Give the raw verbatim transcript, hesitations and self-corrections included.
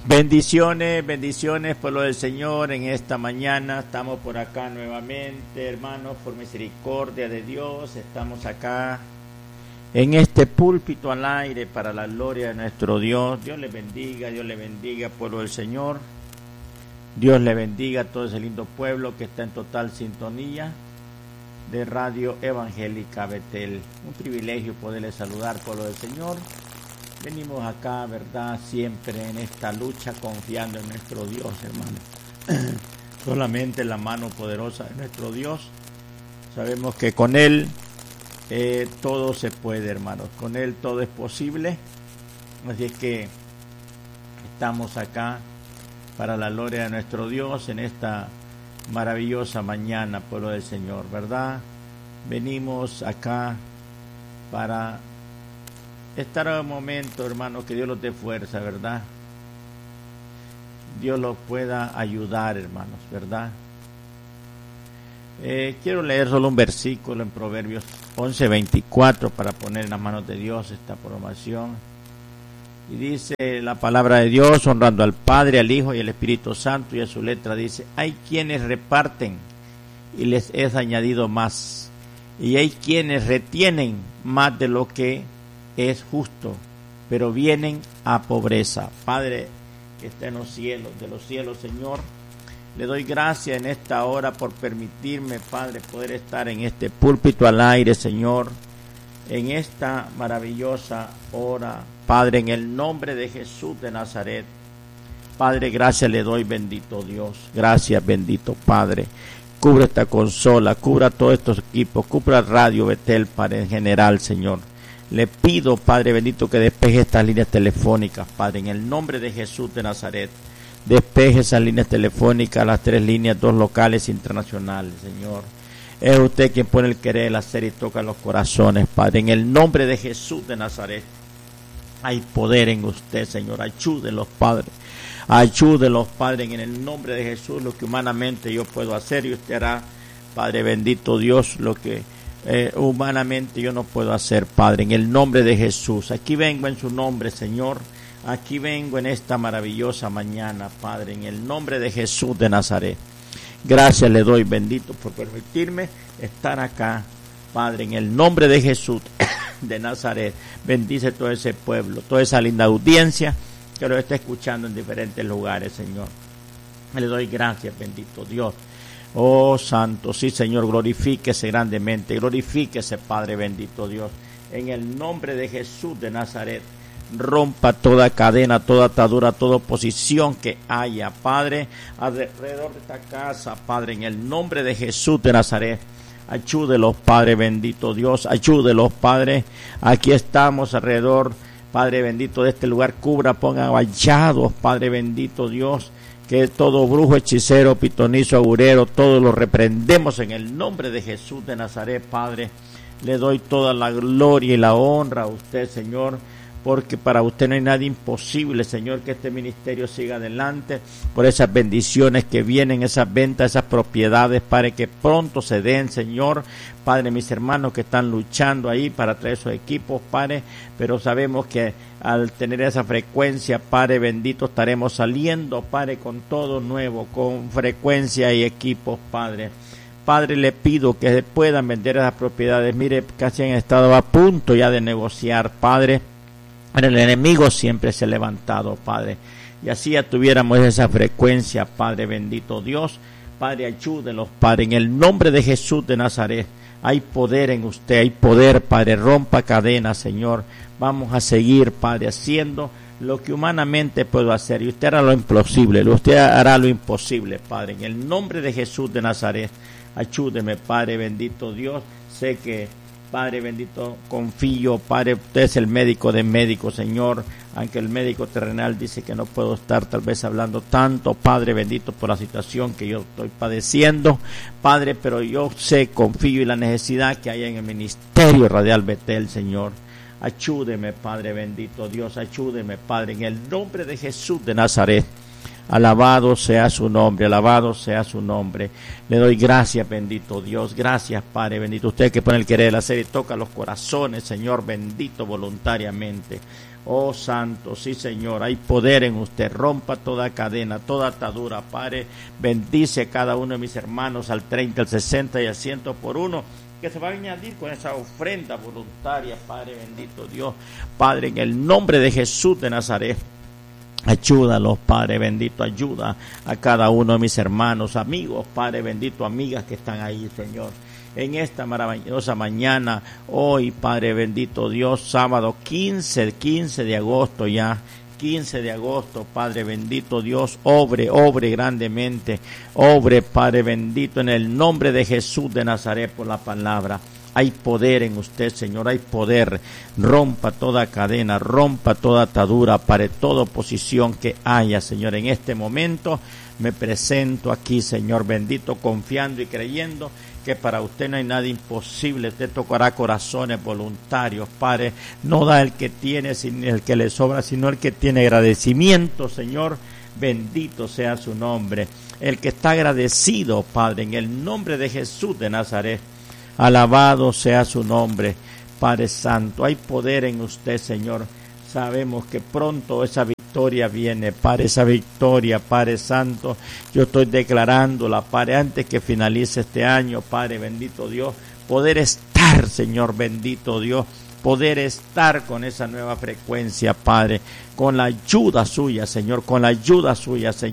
Bendiciones, bendiciones, pueblo del Señor. En esta mañana estamos por acá nuevamente, hermanos, por misericordia de Dios. Estamos acá en este púlpito al aire para la gloria de nuestro Dios. Dios le bendiga, Dios le bendiga, pueblo del Señor. Dios le bendiga a todo ese lindo pueblo que está en total sintonía de Radio Evangélica Betel. Un privilegio poderle saludar, pueblo del Señor. Venimos acá, ¿verdad?, siempre en esta lucha, confiando en nuestro Dios, hermano. Solamente la mano poderosa de nuestro Dios. Sabemos que con Él eh, todo se puede, hermanos. Con Él todo es posible. Así es que estamos acá para la gloria de nuestro Dios en esta maravillosa mañana, pueblo del Señor, ¿verdad? Venimos acá para estar en un momento, hermano, que Dios los dé fuerza, ¿verdad? Dios los pueda ayudar, hermanos, ¿verdad? Eh, quiero leer solo un versículo en Proverbios once veinticuatro para poner en las manos de Dios esta programación. Y dice la palabra de Dios, honrando al Padre, al Hijo y al Espíritu Santo, y a su letra dice: hay quienes reparten y les es añadido más, y hay quienes retienen más de lo que es justo, pero vienen a pobreza. Padre que está en los cielos, de los cielos, Señor, le doy gracias en esta hora por permitirme, Padre, poder estar en este púlpito al aire, Señor, en esta maravillosa hora, Padre, en el nombre de Jesús de Nazaret. Padre, gracias le doy, bendito Dios, gracias, bendito Padre. Cubre esta consola, cubra todos estos equipos, cubra Radio Betel, Padre, en general, Señor. Le pido, Padre bendito, que despeje estas líneas telefónicas, Padre, en el nombre de Jesús de Nazaret. Despeje esas líneas telefónicas, las tres líneas, dos locales internacionales, Señor. Es usted quien pone el querer, el hacer y toca los corazones, Padre, en el nombre de Jesús de Nazaret. Hay poder en usted, Señor. Ayúdelos, Padre. Ayúdelos, Padre, en el nombre de Jesús, lo que humanamente yo puedo hacer, y usted hará, Padre bendito Dios, lo que Eh, humanamente yo no puedo hacer, Padre, en el nombre de Jesús. Aquí vengo en su nombre, Señor. Aquí vengo en esta maravillosa mañana, Padre, en el nombre de Jesús de Nazaret. Gracias le doy, bendito, por permitirme estar acá, Padre, en el nombre de Jesús de Nazaret. Bendice todo ese pueblo, toda esa linda audiencia que lo está escuchando en diferentes lugares, Señor. Le doy gracias, bendito Dios. Oh santo, sí, Señor, glorifíquese grandemente, glorifíquese, Padre bendito Dios, en el nombre de Jesús de Nazaret. Rompa toda cadena, toda atadura, toda oposición que haya, Padre, alrededor de esta casa, Padre, en el nombre de Jesús de Nazaret. Ayúdelos, Padre bendito Dios, ayúdelos, Padre. Aquí estamos alrededor, Padre bendito, de este lugar. Cubra, ponga vallados, Padre bendito Dios, que todo brujo, hechicero, pitonizo, agurero, todo lo reprendemos en el nombre de Jesús de Nazaret, Padre. Le doy toda la gloria y la honra a usted, Señor, porque para usted no hay nada imposible, Señor, que este ministerio siga adelante, por esas bendiciones que vienen, esas ventas, esas propiedades, Padre, que pronto se den, Señor. Padre, mis hermanos que están luchando ahí para traer esos equipos, Padre, pero sabemos que al tener esa frecuencia, Padre bendito, estaremos saliendo, Padre, con todo nuevo, con frecuencia y equipos, Padre. Padre, le pido que puedan vender esas propiedades. Mire, casi han estado a punto ya de negociar, Padre. El enemigo siempre se ha levantado, Padre, y así ya tuviéramos esa frecuencia, Padre bendito Dios. Padre, ayúdenos, Padre, en el nombre de Jesús de Nazaret. Hay poder en usted, hay poder, Padre. Rompa cadenas, Señor. Vamos a seguir, Padre, haciendo lo que humanamente puedo hacer, y usted hará lo imposible, usted hará lo imposible, Padre, en el nombre de Jesús de Nazaret. Ayúdeme, Padre bendito Dios. Sé que, Padre bendito, confío, Padre, usted es el médico de médicos, Señor, aunque el médico terrenal dice que no puedo estar tal vez hablando tanto, Padre bendito, por la situación que yo estoy padeciendo, Padre, pero yo sé, confío en la necesidad que hay en el ministerio Radial Betel, Señor. Ayúdeme, Padre bendito Dios, ayúdeme, Padre, en el nombre de Jesús de Nazaret. Alabado sea su nombre, alabado sea su nombre. Le doy gracias, bendito Dios. Gracias, Padre bendito. Usted que pone el querer, el hacer y toca los corazones, Señor bendito, voluntariamente. Oh santo, sí Señor, hay poder en usted. Rompa toda cadena, toda atadura, Padre. Bendice a cada uno de mis hermanos al treinta, al sesenta y al ciento por uno, que se va a añadir con esa ofrenda voluntaria, Padre bendito Dios. Padre, en el nombre de Jesús de Nazaret, ayúdalos, Padre bendito, ayuda a cada uno de mis hermanos, amigos, Padre bendito, amigas que están ahí, Señor. En esta maravillosa mañana, hoy, Padre bendito Dios, sábado quince, quince de agosto ya, quince de agosto, Padre bendito Dios, obre, obre grandemente, obre, Padre bendito, en el nombre de Jesús de Nazaret por la palabra. Hay poder en usted, Señor, hay poder. Rompa toda cadena, rompa toda atadura, para toda oposición que haya, Señor. En este momento me presento aquí, Señor bendito, confiando y creyendo que para usted no hay nada imposible. Usted tocará corazones voluntarios, Padre. No da el que tiene, sino el que le sobra, sino el que tiene agradecimiento, Señor. Bendito sea su nombre. El que está agradecido, Padre, en el nombre de Jesús de Nazaret. Alabado sea su nombre, Padre Santo. Hay poder en usted, Señor. Sabemos que pronto esa victoria viene, Padre, esa victoria, Padre Santo. Yo estoy declarándola, Padre, antes que finalice este año, Padre bendito Dios. Poder estar, Señor bendito Dios, poder estar con esa nueva frecuencia, Padre, con la ayuda suya, Señor, con la ayuda suya, Señor.